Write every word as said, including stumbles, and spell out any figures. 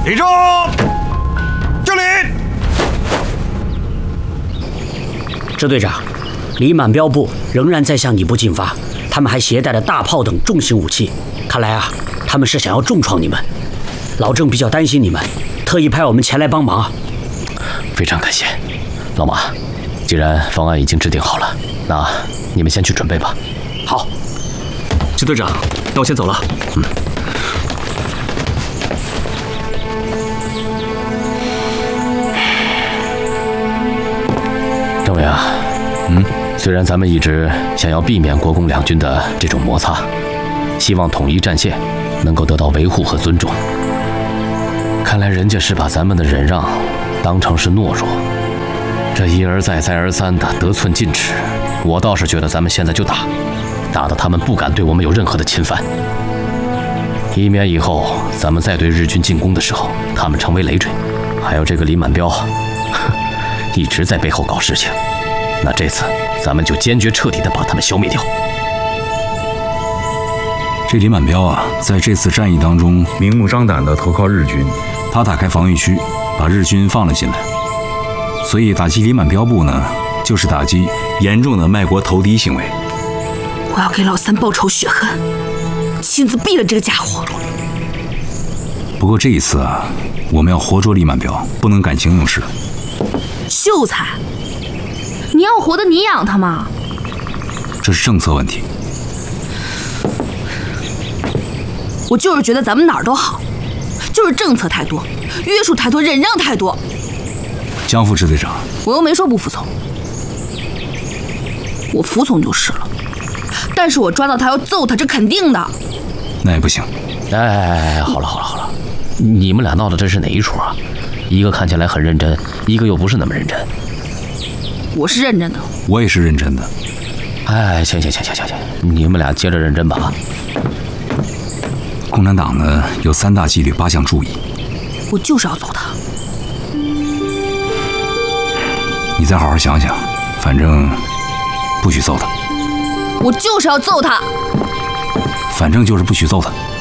立正，敬礼。 支队长，李满标部仍然在向你部进发，他们还携带了大炮等重型武器，看来啊，他们是想要重创你们。老郑比较担心你们，特意派我们前来帮忙啊。 非常感谢，老马。既然方案已经制定好了，那你们先去准备吧。 好， 支队长，那我先走了。 嗯。政委啊，嗯，虽然咱们一直想要避免国共两军的这种摩擦，希望统一战线能够得到维护和尊重，看来人家是把咱们的忍让当成是懦弱。这一而再再而三的得寸进尺，我倒是觉得咱们现在就打，打得他们不敢对我们有任何的侵犯，以免以后咱们再对日军进攻的时候，他们成为累赘。还有这个李满标，一直在背后搞事情，那这次咱们就坚决彻底的把他们消灭掉。 这李满标啊，在这次战役当中明目张胆的投靠日军，他打开防御区，把日军放了进来。所以打击李满标部呢，就是打击严重的卖国投敌行为。 我要给老三报仇雪恨，亲自毙了这个家伙。 不过这一次啊，我们要活捉李满标，不能感情用事。 秀才，你要活的你养他吗？ 这是政策问题。 我就是觉得咱们哪儿都好，就是政策太多，约束太多，忍让太多。 江副支队长， 我又没说不服从，我服从就是了。但是我抓到他要揍他，这肯定的。 那也不行。 哎哎哎，好了好了好了，你们俩闹的这是哪一出啊？一个看起来很认真，一个又不是那么认真。 我是认真的。 我也是认真的。 哎，行行行行行行，你们俩接着认真吧。 共产党呢有三大纪律八项注意， 我就是要揍他。 你再好好想想，反正不许揍他。 我就是要揍他。 反正就是不许揍他。